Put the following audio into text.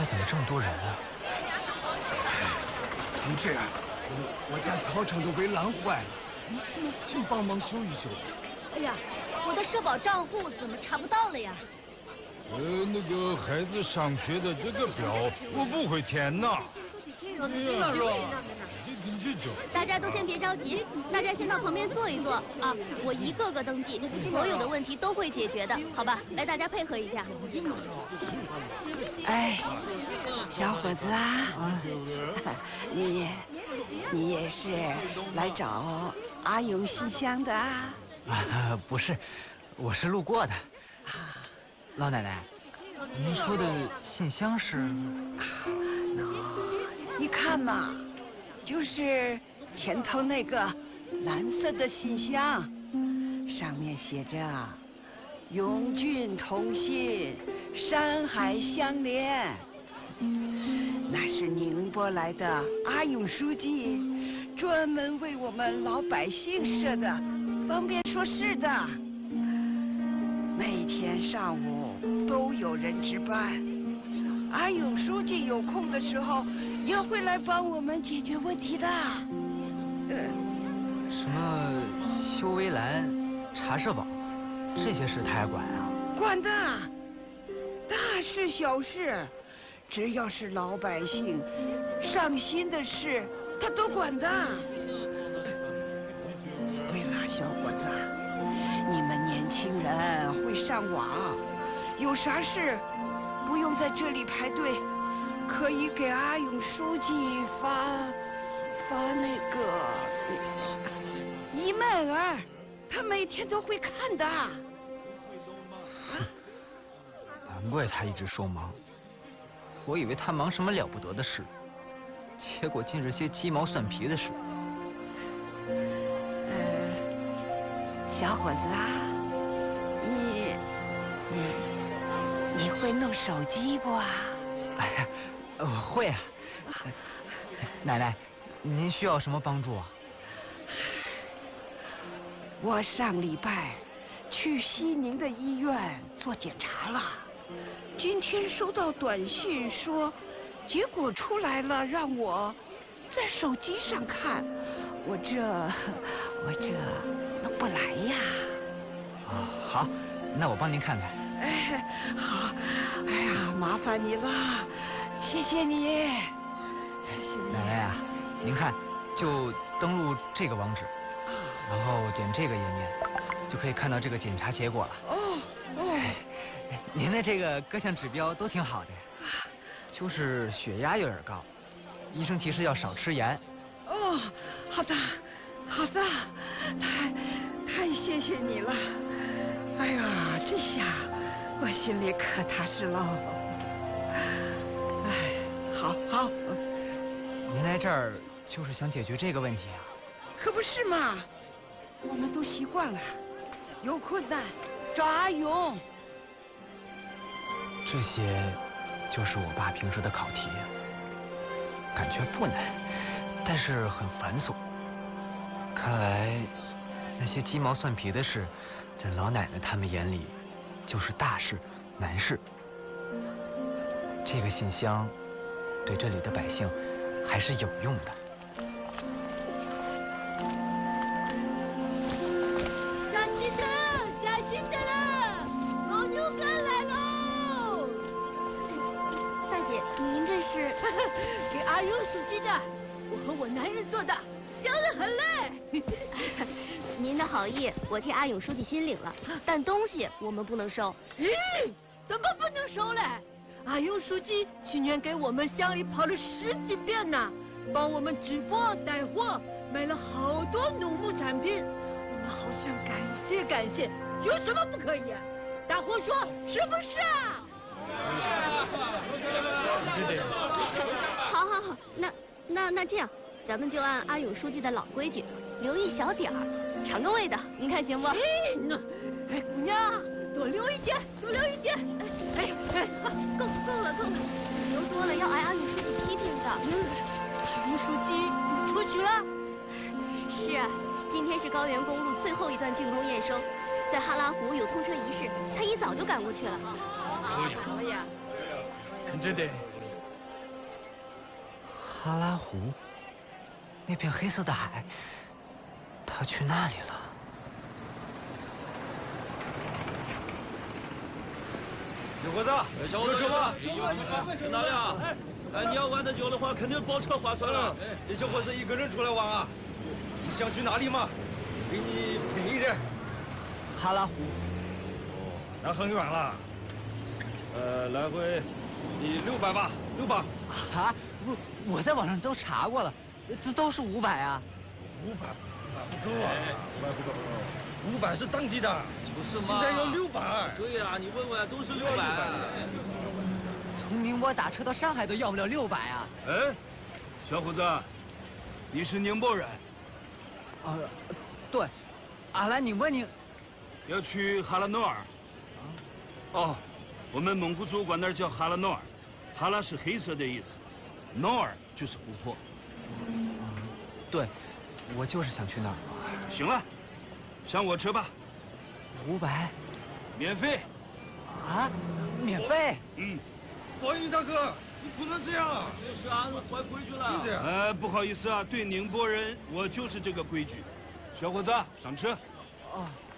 怎么这么多人啊？ 同志，我家操场都被烂坏了，请帮忙修一修。 哎呀，我的社保账户怎么查不到了呀？ 那个孩子上学的这个表我不会填呐。 大家都先别着急，大家先到旁边坐一坐啊！我一个个登记，所有的问题都会解决的，好吧？来，大家配合一下。 哎，小伙子啊，你也是来找阿勇信箱的啊？ 不是，我是路过的。老奶奶，您说的信箱是？ 你看嘛，就是前头那个蓝色的信箱，上面写着“永郡同心，山海相连”。那是宁波来的阿勇书记专门为我们老百姓设的，方便说事的。每天上午都有人值班，阿勇书记有空的时候也会来帮我们解决问题的。 什么修围栏、查社保，这些事他也管啊？ 管的，大事小事，只要是老百姓上心的事，他都管的。对了，小伙子，你们年轻人会上网，有啥事不用在这里排队，可以给阿勇书记发那个email，他每天都会看的。 难怪他一直说忙，我以为他忙什么了不得的事，结果竟是些鸡毛蒜皮的事。 小伙子啊，你会弄手机不啊？ 哎呀，我会啊。奶奶，您需要什么帮助啊？ 我上礼拜去西宁的医院做检查了，今天收到短信说结果出来了，让我在手机上看，我这能不来呀？ 好，那我帮您看看。 哎，好，哎呀，麻烦你了，谢谢你。 奶奶啊，您看，就登录这个网址，然后点这个页面，就可以看到这个检查结果了。您的这个各项指标都挺好的，就是血压有点高，医生提示要少吃盐。 好的，太谢谢你了。哎呀，这下我心里可踏实了。好。 您来这儿就是想解决这个问题啊？ 可不是嘛，我们都习惯了，有困难找阿勇。 这些就是我爸平时的考题，感觉不难，但是很繁琐。看来那些鸡毛蒜皮的事，在老奶奶他们眼里就是大事难事。这个信箱对这里的百姓还是有用的。 下新的了，牦牛赶来喽！大姐，您这是给阿勇书记的，我和我男人做的，香得很嘞。 您的好意，我替阿勇书记心领了，但东西我们不能收。 怎么不能收嘞？阿勇书记去年给我们乡里跑了10几遍呢，帮我们直播带货，买了好多农牧产品，我们好想感谢，有什么不可以？大伙说是不是啊？ 好，那这样，咱们就按阿勇书记的老规矩，留一小点儿，尝个味道，您看行不？ 哎，姑娘，多留一些。 够了，留多了要挨阿勇书记批评的。 阿勇书记出去了？ 是啊，今天是高原公路最后一段竣工验收，在哈拉湖有通车仪式，他一早就赶过去了。 可以。看这的， 哈拉湖，那片黑色的海，他去那里了。 小伙子，有车吗？去哪里啊？你要玩的久的话，肯定包车划算了。小伙子一个人出来玩啊？你想去哪里吗？给你便宜点。 哈拉湖。 哦，那很远了。来回你600吧，600。 啊，我在网上都查过了，这都是500啊。 500，不够啊，500不够，500是当季的， 不是现在要600。 对呀，你问问都是600。 从宁波打车到上海都要不了600啊。 哎，小伙子，你是宁波人？ 对，俺来宁波要去哈拉诺尔。哦，我们蒙古族管那儿叫哈拉诺尔，哈拉是黑色的意思，诺尔就是湖泊。 对，我就是想去那儿。 行了，上我车吧。 500。 免费。 啊？免费？ 王宇大哥，你不能这样。 就是啊，坏规矩了。 不好意思啊，对宁波人，我就是这个规矩。小伙子，上车。 哦。